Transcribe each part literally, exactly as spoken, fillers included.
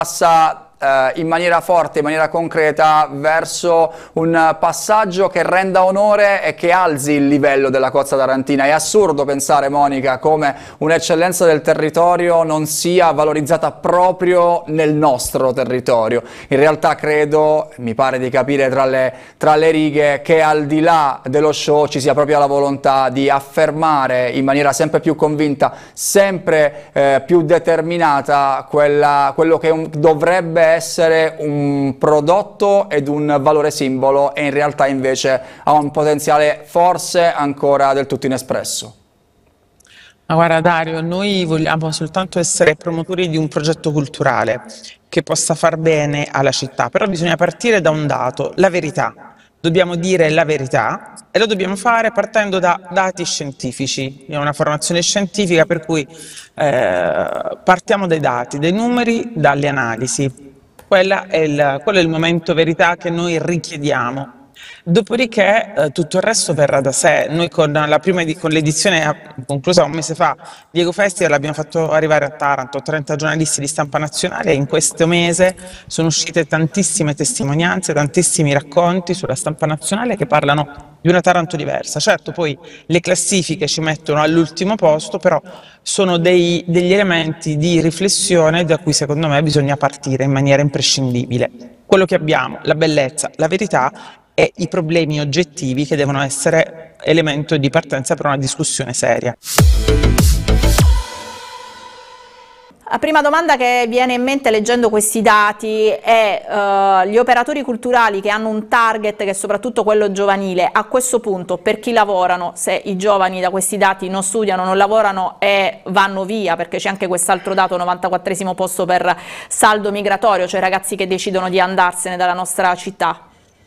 passa eh, in maniera forte, in maniera concreta verso un passaggio che renda onore e che alzi il livello della Cozza Tarantina. È assurdo pensare, Monica, come un'eccellenza del territorio non sia valorizzata proprio nel nostro territorio. In realtà credo, mi pare di capire tra le, tra le righe, che al di là dello show ci sia proprio la volontà di affermare in maniera sempre più convinta, sempre eh, più determinata quella, quello che un, dovrebbe essere un prodotto ed un valore simbolo, e in realtà invece ha un potenziale forse ancora del tutto inespresso. Ma guarda Dario, noi vogliamo soltanto essere promotori di un progetto culturale che possa far bene alla città, però bisogna partire da un dato, la verità. Dobbiamo dire la verità e lo dobbiamo fare partendo da dati scientifici. Io ho una formazione scientifica, per cui eh, partiamo dai dati, dai numeri, dalle analisi. Quella è il, quello è il momento verità che noi richiediamo. Dopodiché eh, tutto il resto verrà da sé. Noi con la prima edi- con l'edizione conclusa un mese fa, Diego Festival, abbiamo fatto arrivare a Taranto trenta giornalisti di stampa nazionale, e in questo mese sono uscite tantissime testimonianze, tantissimi racconti sulla stampa nazionale che parlano di una Taranto diversa. Certo, poi le classifiche ci mettono all'ultimo posto, però sono dei, degli elementi di riflessione da cui secondo me bisogna partire in maniera imprescindibile. Quello che abbiamo, la bellezza, la verità e i problemi oggettivi che devono essere elemento di partenza per una discussione seria. La prima domanda che viene in mente leggendo questi dati è uh, gli operatori culturali che hanno un target che è soprattutto quello giovanile, a questo punto per chi lavorano, se i giovani da questi dati non studiano, non lavorano e vanno via, perché c'è anche quest'altro dato, novantaquattresimo posto per saldo migratorio, cioè ragazzi che decidono di andarsene dalla nostra città?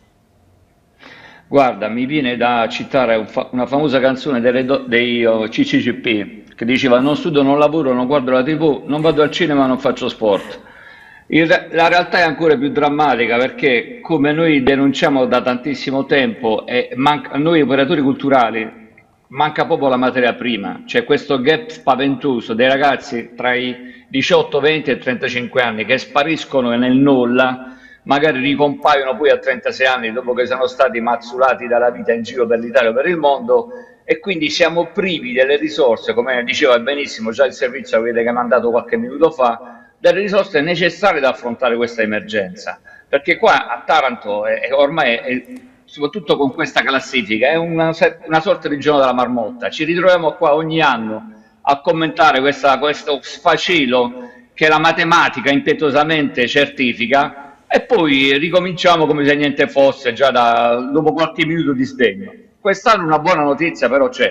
Guarda, mi viene da citare un fa- una famosa canzone delle do- dei oh, C C C P che diceva: non studio, non lavoro, non guardo la T V, non vado al cinema, non faccio sport. In re- la realtà è ancora più drammatica, perché, come noi denunciamo da tantissimo tempo, e manca- a noi operatori culturali manca proprio la materia prima. C'è questo gap spaventoso dei ragazzi tra i diciotto, venti e trentacinque anni che spariscono nel nulla, magari ricompaiono poi a trentasei anni dopo che sono stati mazzulati dalla vita in giro per l'Italia o per il mondo, e quindi siamo privi delle risorse, come diceva benissimo già il servizio avete che mandato qualche minuto fa, delle risorse necessarie ad affrontare questa emergenza. Perché qua a Taranto è, è ormai, è, soprattutto con questa classifica, è una, una sorta di giorno della marmotta. Ci ritroviamo qua ogni anno a commentare questa, questo sfacelo che la matematica impetuosamente certifica, e poi ricominciamo come se niente fosse, già da, dopo qualche minuto di sdegno. Quest'anno una buona notizia però c'è,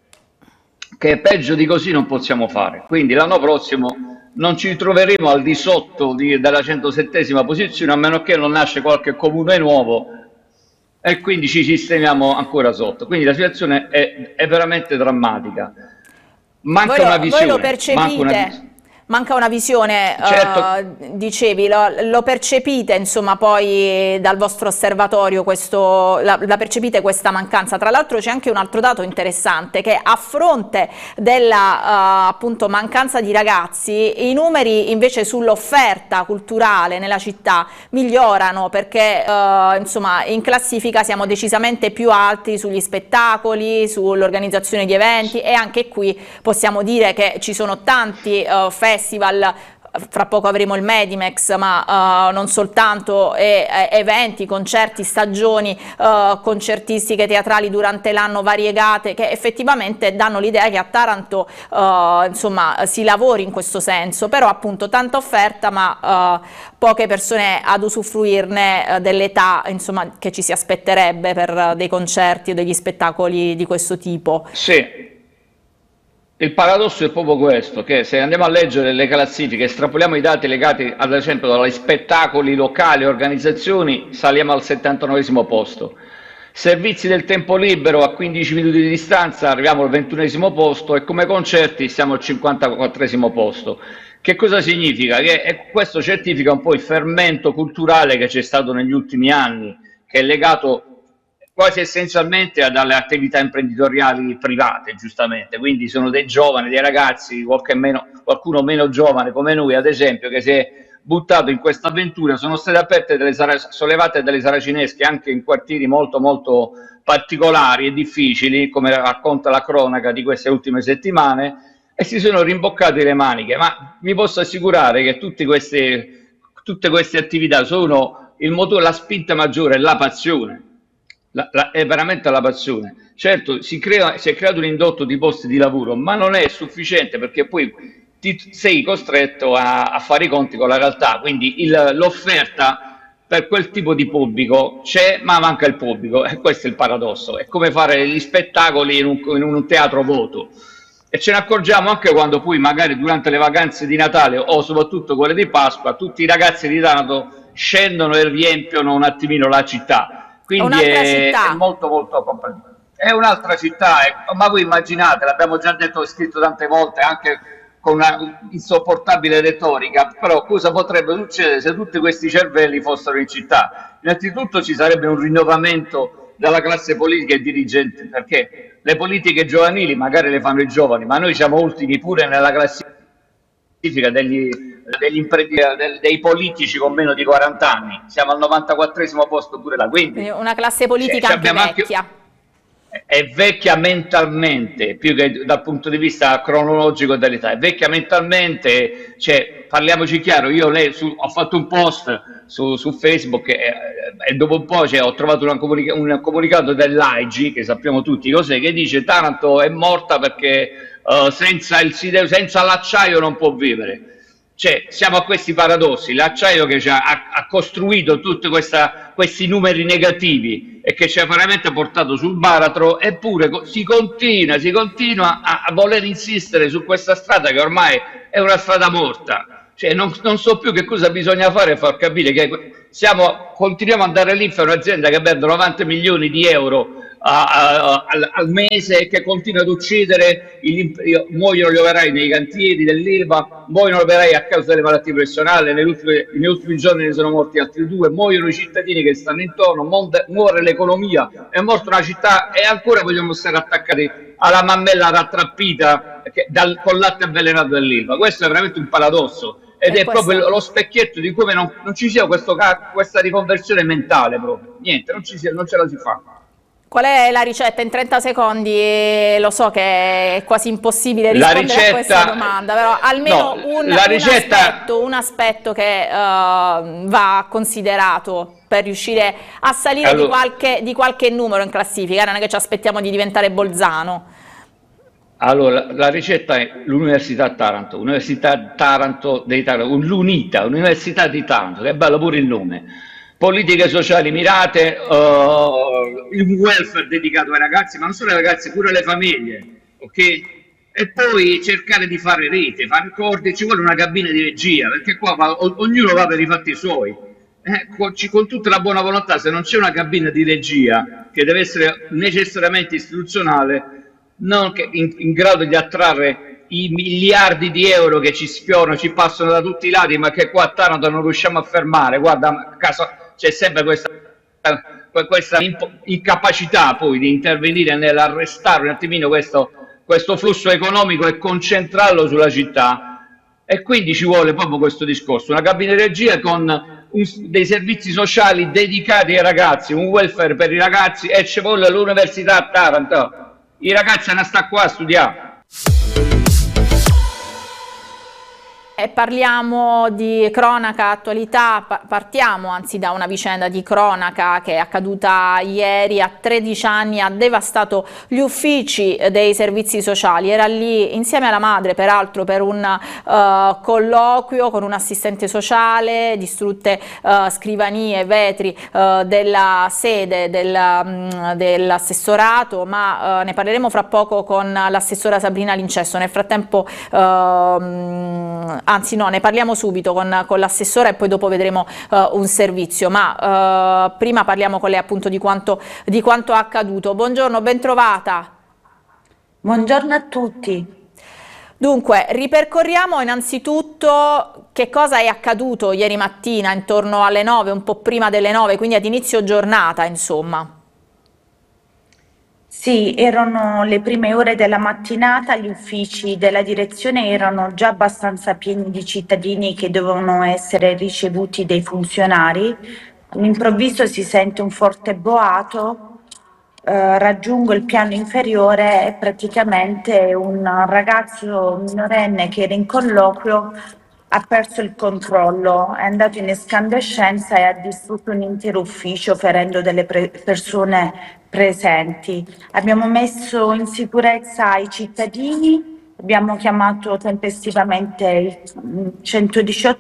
che peggio di così non possiamo fare, quindi l'anno prossimo non ci troveremo al di sotto di, della centosettesima posizione, a meno che non nasce qualche comune nuovo e quindi ci sistemiamo ancora sotto. Quindi la situazione è, è veramente drammatica. Manca Voi lo, una visione. voi lo percepite? Manca una visione. Manca una visione, Certo. uh, dicevi, lo, lo percepite insomma poi dal vostro osservatorio, questo, la, la percepite questa mancanza? Tra l'altro c'è anche un altro dato interessante, che a fronte della uh, appunto mancanza di ragazzi, i numeri invece sull'offerta culturale nella città migliorano, perché uh, insomma in classifica siamo decisamente più alti sugli spettacoli, sull'organizzazione di eventi, e anche qui possiamo dire che ci sono tanti uh, festival. Fra poco avremo il Medimex, ma uh, non soltanto, e, e, eventi, concerti, stagioni uh, concertistiche, teatrali durante l'anno variegate, che effettivamente danno l'idea che a Taranto uh, insomma si lavori in questo senso, però appunto tanta offerta ma uh, poche persone ad usufruirne uh, dell'età insomma che ci si aspetterebbe per uh, dei concerti o degli spettacoli di questo tipo. Sì. Il paradosso è proprio questo, che se andiamo a leggere le classifiche, estrapoliamo i dati legati ad esempio agli spettacoli locali, organizzazioni, saliamo al settantanovesimo posto. Servizi del tempo libero a quindici minuti di distanza arriviamo al ventunesimo posto, e come concerti siamo al cinquantaquattresimo posto. Che cosa significa? Che questo certifica un po' il fermento culturale che c'è stato negli ultimi anni, che è legato quasi essenzialmente alle attività imprenditoriali private, giustamente. Quindi sono dei giovani, dei ragazzi, qualche meno, qualcuno meno giovane come noi ad esempio, che si è buttato in questa avventura. Sono state aperte delle sollevate delle saracinesche anche in quartieri molto molto particolari e difficili, come racconta la cronaca di queste ultime settimane, e si sono rimboccati le maniche. Ma vi posso assicurare che tutte queste, tutte queste attività sono il motore, la spinta maggiore è la passione. La, la, è veramente la passione. Certo, si, crea, si è creato un indotto di posti di lavoro, ma non è sufficiente, perché poi ti, sei costretto a, a fare i conti con la realtà. Quindi l'offerta per quel tipo di pubblico c'è, ma manca il pubblico, e questo è il paradosso. È come fare gli spettacoli in un, in un teatro vuoto, e ce ne accorgiamo anche quando poi magari durante le vacanze di Natale o soprattutto quelle di Pasqua tutti i ragazzi di Taranto scendono e riempiono un attimino la città. Quindi è, è molto molto complesso. È un'altra città, è, ma voi immaginate, l'abbiamo già detto e scritto tante volte, anche con una insopportabile retorica, però cosa potrebbe succedere se tutti questi cervelli fossero in città? Innanzitutto ci sarebbe un rinnovamento della classe politica e dirigente, perché le politiche giovanili magari le fanno i giovani, ma noi siamo ultimi pure nella classifica degli... Degli dei politici con meno di quaranta anni, siamo al novantaquattresimo posto pure là, quindi una classe politica cioè, anche vecchia, anche, è vecchia mentalmente più che dal punto di vista cronologico dell'età, è vecchia mentalmente, cioè, parliamoci chiaro, io lei, su, ho fatto un post su, su Facebook e, e dopo un po' cioè, ho trovato una comunica un comunicato dell'A I G, che sappiamo tutti cos'è, che dice Taranto è morta perché uh, senza il senza l'acciaio non può vivere. Cioè, siamo a questi paradossi, l'acciaio che ci ha, ha costruito tutti questi numeri negativi e che ci ha veramente portato sul baratro, eppure si continua, si continua a, a voler insistere su questa strada che ormai è una strada morta. Cioè, non, non so più che cosa bisogna fare per far capire che siamo, continuiamo ad andare lì per un'azienda che perde novanta milioni di euro A, a, al, al mese, che continua ad uccidere, il, muoiono gli operai nei cantieri dell'Ilva, muoiono gli operai a causa delle malattie professionali, negli ultimi, negli ultimi giorni ne sono morti altri due, muoiono i cittadini che stanno intorno, monte, muore l'economia, è morta una città e ancora vogliamo stare attaccati alla mammella rattrappita che, dal, con latte avvelenato dell'Ilva. Questo è veramente un paradosso ed è, è proprio lo specchietto di come non, non ci sia questo, questa riconversione mentale proprio, niente, non, ci sia, non ce la si fa. Qual è la ricetta? In trenta secondi, lo so che è quasi impossibile rispondere ricetta, a questa domanda, però almeno no, un, un, ricetta... aspetto, un aspetto che uh, va considerato per riuscire a salire allora, di, qualche, di qualche numero in classifica, non è che ci aspettiamo di diventare Bolzano. Allora, la ricetta è l'Università Taranto, Università Taranto dei Taranto, l'UNITA, Università di Taranto, che è bello pure il nome. Politiche sociali mirate, uh, il welfare dedicato ai ragazzi, ma non solo ai ragazzi, pure alle famiglie, ok? E poi cercare di fare rete, fare accordi, ci vuole una cabina di regia, perché qua va, o, ognuno va per i fatti suoi. Eh, con, con tutta la buona volontà, se non c'è una cabina di regia, che deve essere necessariamente istituzionale, non che in, in grado di attrarre i miliardi di euro che ci sfiorano, ci passano da tutti i lati, ma che qua a Taranto non riusciamo a fermare, guarda, a caso... c'è sempre questa, questa incapacità poi di intervenire nell'arrestare un attimino questo, questo flusso economico e concentrarlo sulla città, e quindi ci vuole proprio questo discorso, una cabina di regia con un, dei servizi sociali dedicati ai ragazzi, un welfare per i ragazzi, e ci vuole l'Università a Taranto, i ragazzi hanno sta qua a studiare. E parliamo di cronaca, attualità, partiamo anzi da una vicenda di cronaca che è accaduta ieri. A tredici anni ha devastato gli uffici dei servizi sociali, era lì insieme alla madre peraltro per un uh, colloquio con un assistente sociale, distrutte uh, scrivanie, vetri uh, della sede del, um, dell'assessorato, ma uh, ne parleremo fra poco con l'assessora Sabrina Lincesto. Nel frattempo uh, anzi no, ne parliamo subito con, con l'assessora e poi dopo vedremo uh, un servizio, ma uh, prima parliamo con lei appunto di quanto, di quanto accaduto. Buongiorno, ben trovata. Buongiorno a tutti. Dunque, ripercorriamo innanzitutto che cosa è accaduto ieri mattina intorno alle nove, un po' prima delle nove, quindi ad inizio giornata, insomma. Sì, erano le prime ore della mattinata, gli uffici della direzione erano già abbastanza pieni di cittadini che dovevano essere ricevuti dai funzionari. All'improvviso si sente un forte boato, eh, raggiungo il piano inferiore e praticamente un ragazzo minorenne che era in colloquio ha perso il controllo, è andato in escandescenza e ha distrutto un intero ufficio ferendo delle pre- persone presenti. Abbiamo messo in sicurezza i cittadini, abbiamo chiamato tempestivamente il centodiciotto